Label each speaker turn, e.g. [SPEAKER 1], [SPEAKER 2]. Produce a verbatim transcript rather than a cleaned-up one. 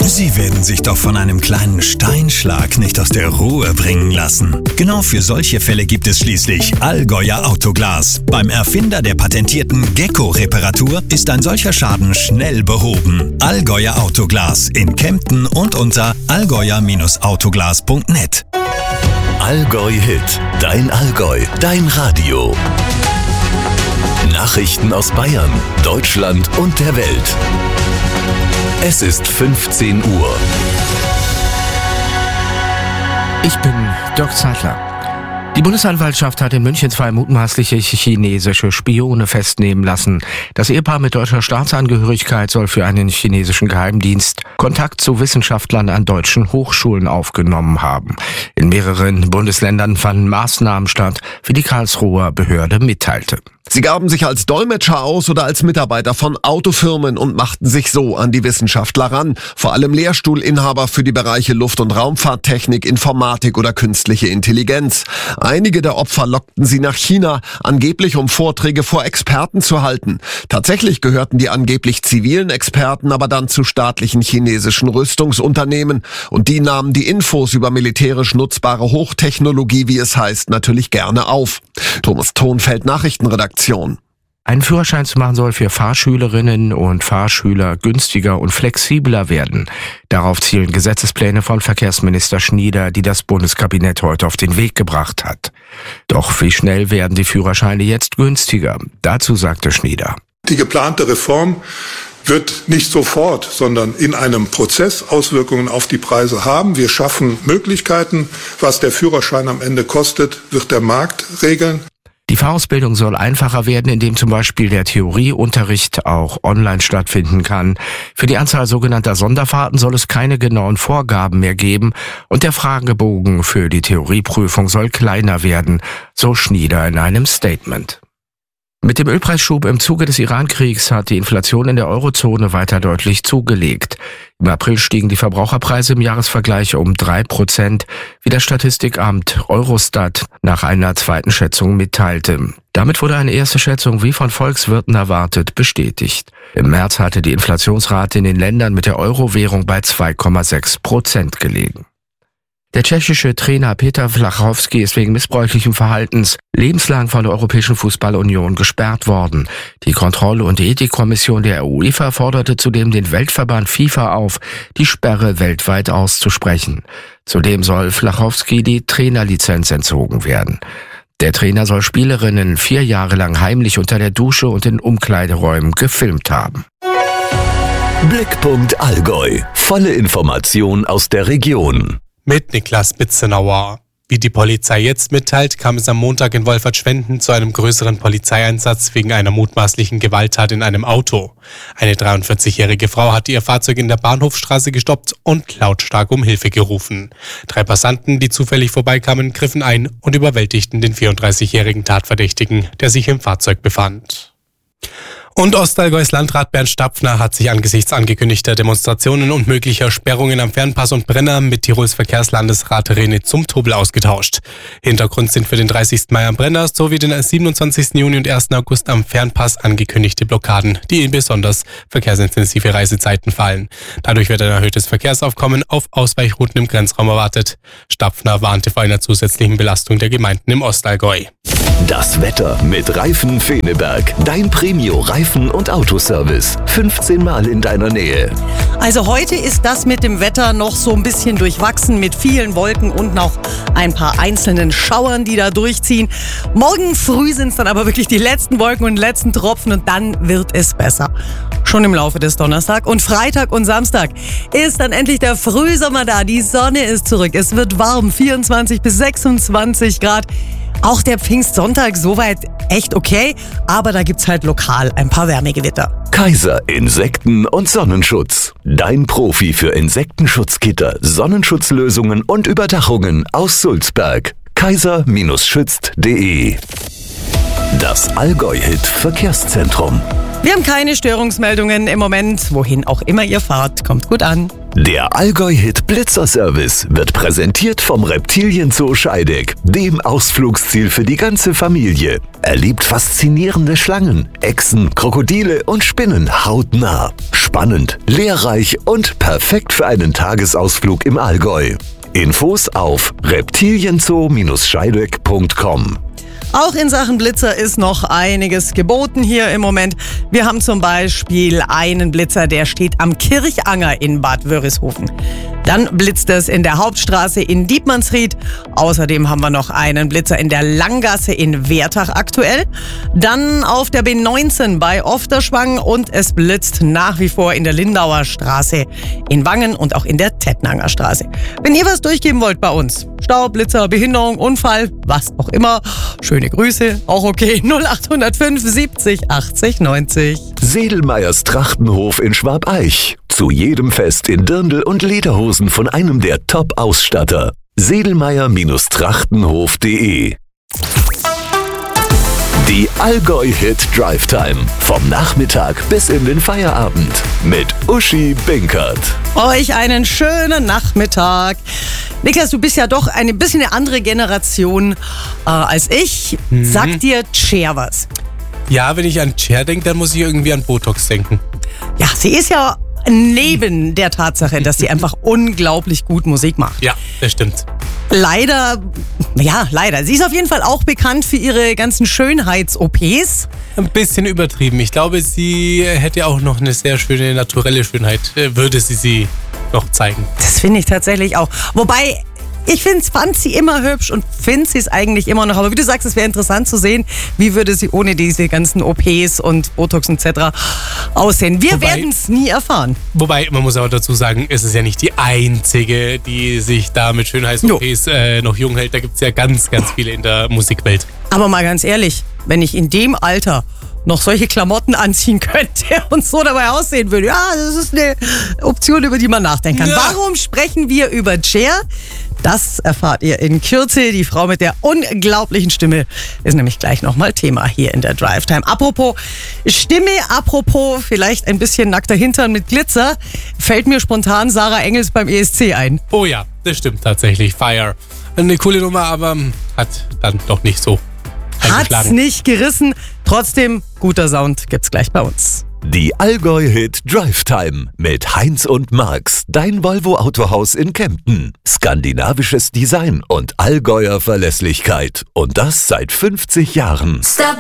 [SPEAKER 1] Sie werden sich doch von einem kleinen Steinschlag nicht aus der Ruhe bringen lassen. Genau für solche Fälle gibt es schließlich Allgäuer Autoglas. Beim Erfinder der patentierten Gecko-Reparatur ist ein solcher Schaden schnell behoben. Allgäuer Autoglas in Kempten und unter allgäuer Autoglas punkt net.
[SPEAKER 2] Allgäu Hit, dein Allgäu, dein Radio. Nachrichten aus Bayern, Deutschland und der Welt. Es ist fünfzehn Uhr.
[SPEAKER 3] Ich bin Dirk Zeitler. Die Bundesanwaltschaft hat in München zwei mutmaßliche chinesische Spione festnehmen lassen. Das Ehepaar mit deutscher Staatsangehörigkeit soll für einen chinesischen Geheimdienst Kontakt zu Wissenschaftlern an deutschen Hochschulen aufgenommen haben. In mehreren Bundesländern fanden Maßnahmen statt, wie die Karlsruher Behörde mitteilte.
[SPEAKER 4] Sie gaben sich als Dolmetscher aus oder als Mitarbeiter von Autofirmen und machten sich so an die Wissenschaftler ran. Vor allem Lehrstuhlinhaber für die Bereiche Luft- und Raumfahrttechnik, Informatik oder künstliche Intelligenz. Einige der Opfer lockten sie nach China, angeblich um Vorträge vor Experten zu halten. Tatsächlich gehörten die angeblich zivilen Experten aber dann zu staatlichen chinesischen Rüstungsunternehmen. Und die nahmen die Infos über militärisch nutzbare Hochtechnologie, wie es heißt, natürlich gerne auf. Thomas Thonfeld, Nachrichtenredaktion.
[SPEAKER 3] Einen Führerschein zu machen soll für Fahrschülerinnen und Fahrschüler günstiger und flexibler werden. Darauf zielen Gesetzespläne von Verkehrsminister Schnieder, die das Bundeskabinett heute auf den Weg gebracht hat. Doch wie schnell werden die Führerscheine jetzt günstiger? Dazu sagte Schnieder:
[SPEAKER 5] Die geplante Reform wird nicht sofort, sondern in einem Prozess Auswirkungen auf die Preise haben. Wir schaffen Möglichkeiten. Was der Führerschein am Ende kostet, wird der Markt regeln.
[SPEAKER 3] Die Fahrausbildung soll einfacher werden, indem zum Beispiel der Theorieunterricht auch online stattfinden kann. Für die Anzahl sogenannter Sonderfahrten soll es keine genauen Vorgaben mehr geben und der Fragebogen für die Theorieprüfung soll kleiner werden, so Schnieder in einem Statement. Mit dem Ölpreisschub im Zuge des Iran-Kriegs hat die Inflation in der Eurozone weiter deutlich zugelegt. Im April stiegen die Verbraucherpreise im Jahresvergleich um drei Prozent, wie das Statistikamt Eurostat nach einer zweiten Schätzung mitteilte. Damit wurde eine erste Schätzung, wie von Volkswirten erwartet, bestätigt. Im März hatte die Inflationsrate in den Ländern mit der Euro-Währung bei zwei Komma sechs Prozent gelegen. Der tschechische Trainer Petr Vlachowski ist wegen missbräuchlichen Verhaltens lebenslang von der Europäischen Fußballunion gesperrt worden. Die Kontroll- und Ethikkommission der UEFA forderte zudem den Weltverband FIFA auf, die Sperre weltweit auszusprechen. Zudem soll Vlachowski die Trainerlizenz entzogen werden. Der Trainer soll Spielerinnen vier Jahre lang heimlich unter der Dusche und in Umkleideräumen gefilmt haben.
[SPEAKER 2] Blickpunkt Allgäu. Volle Information aus der Region.
[SPEAKER 6] Mit Niklas Bitzenauer. Wie die Polizei jetzt mitteilt, kam es am Montag in Wolfertschwenden zu einem größeren Polizeieinsatz wegen einer mutmaßlichen Gewalttat in einem Auto. Eine dreiundvierzigjährige Frau hatte ihr Fahrzeug in der Bahnhofstraße gestoppt und lautstark um Hilfe gerufen. Drei Passanten, die zufällig vorbeikamen, griffen ein und überwältigten den vierunddreißigjährigen Tatverdächtigen, der sich im Fahrzeug befand. Und Ostallgäus Landrat Bernd Stapfner hat sich angesichts angekündigter Demonstrationen und möglicher Sperrungen am Fernpass und Brenner mit Tirols Verkehrslandesrat René Zumtobel ausgetauscht. Hintergrund sind für den dreißigsten Mai am Brenner sowie den siebenundzwanzigsten Juni und ersten August am Fernpass angekündigte Blockaden, die in besonders verkehrsintensive Reisezeiten fallen. Dadurch wird ein erhöhtes Verkehrsaufkommen auf Ausweichrouten im Grenzraum erwartet. Stapfner warnte vor einer zusätzlichen Belastung der Gemeinden im Ostallgäu.
[SPEAKER 2] Das Wetter mit Reifen Feneberg. Dein Premio-Reifen- und Autoservice. fünfzehn Mal in deiner Nähe.
[SPEAKER 7] Also heute ist das mit dem Wetter noch so ein bisschen durchwachsen mit vielen Wolken und noch ein paar einzelnen Schauern, die da durchziehen. Morgen früh sind es dann aber wirklich die letzten Wolken und letzten Tropfen und dann wird es besser. Schon im Laufe des Donnerstag und Freitag und Samstag ist dann endlich der Frühsommer da. Die Sonne ist zurück. Es wird warm, vierundzwanzig bis sechsundzwanzig Grad. Auch der Pfingstsonntag soweit echt okay, aber da gibt's halt lokal ein paar Wärmegewitter.
[SPEAKER 2] Kaiser Insekten- und Sonnenschutz. Dein Profi für Insektenschutzgitter, Sonnenschutzlösungen und Überdachungen aus Sulzberg. kaiser Schützt punkt de. Das Allgäu-Hit Verkehrszentrum.
[SPEAKER 7] Wir haben keine Störungsmeldungen im Moment. Wohin auch immer ihr fahrt, kommt gut an.
[SPEAKER 2] Der Allgäu-Hit Blitzer-Service wird präsentiert vom Reptilienzoo Scheideck, dem Ausflugsziel für die ganze Familie. Erlebt faszinierende Schlangen, Echsen, Krokodile und Spinnen hautnah. Spannend, lehrreich und perfekt für einen Tagesausflug im Allgäu. Infos auf reptilienzoo scheideck punkt com.
[SPEAKER 7] Auch in Sachen Blitzer ist noch einiges geboten hier im Moment. Wir haben zum Beispiel einen Blitzer, der steht am Kirchanger in Bad Wörishofen. Dann blitzt es in der Hauptstraße in Dietmannsried. Außerdem haben wir noch einen Blitzer in der Langgasse in Wertach aktuell. Dann auf der B neunzehn bei Ofterschwang und es blitzt nach wie vor in der Lindauer Straße in Wangen und auch in der Tettnanger Straße. Wenn ihr was durchgeben wollt bei uns, Stau, Blitzer, Behinderung, Unfall, was auch immer, schöne Grüße, auch okay, null acht null fünf siebzig achtzig neunzig.
[SPEAKER 2] Sedelmeyers Trachtenhof in Schwabeich. Zu jedem Fest in Dirndl und Lederhosen von einem der Top-Ausstatter. sedelmeyer Trachtenhof punkt de. Die Allgäu-Hit Drive Time. Vom Nachmittag bis in den Feierabend. Mit Uschi Binkert.
[SPEAKER 7] Euch einen schönen Nachmittag. Niklas, du bist ja doch ein bisschen eine andere Generation äh, als ich.
[SPEAKER 6] Mhm.
[SPEAKER 7] Sagt dir Cher was?
[SPEAKER 6] Ja, wenn ich an Cher denke, dann muss ich irgendwie an Botox denken.
[SPEAKER 7] Ja, sie ist ja neben der Tatsache, dass sie einfach unglaublich gut Musik macht.
[SPEAKER 6] Ja, das stimmt.
[SPEAKER 7] Leider, ja, leider. Sie ist auf jeden Fall auch bekannt für ihre ganzen Schönheits-O Ps.
[SPEAKER 6] Ein bisschen übertrieben. Ich glaube, sie hätte auch noch eine sehr schöne naturelle Schönheit, würde sie sie noch zeigen.
[SPEAKER 7] Das finde ich tatsächlich auch. Wobei, ich find's, fand sie immer hübsch und finde sie es eigentlich immer noch. Aber wie du sagst, es wäre interessant zu sehen, wie würde sie ohne diese ganzen O Ps und Botox et cetera aussehen. Wir werden es nie erfahren.
[SPEAKER 6] Wobei, man muss auch dazu sagen, es ist ja nicht die einzige, die sich da mit Schönheits-O Ps äh, noch jung hält. Da gibt es ja ganz, ganz viele in der Musikwelt.
[SPEAKER 7] Aber mal ganz ehrlich, wenn ich in dem Alter noch solche Klamotten anziehen könnte und so dabei aussehen würde, ja, das ist eine Option, über die man nachdenken kann. Ja. Warum sprechen wir über Cher? Das erfahrt ihr in Kürze. Die Frau mit der unglaublichen Stimme ist nämlich gleich nochmal Thema hier in der Drive Time. Apropos Stimme, apropos vielleicht ein bisschen nackter Hintern mit Glitzer, fällt mir spontan Sarah Engels beim E S C ein.
[SPEAKER 6] Oh ja, das stimmt tatsächlich. Fire. Eine coole Nummer, aber hat dann doch nicht so
[SPEAKER 7] Hat's nicht gerissen. Trotzdem, guter Sound gibt's gleich bei uns.
[SPEAKER 2] Die Allgäu-Hit Drive Time mit Heinz und Marx, dein Volvo-Autohaus in Kempten. Skandinavisches Design und Allgäuer Verlässlichkeit. Und das seit fünfzig Jahren.
[SPEAKER 8] Stop.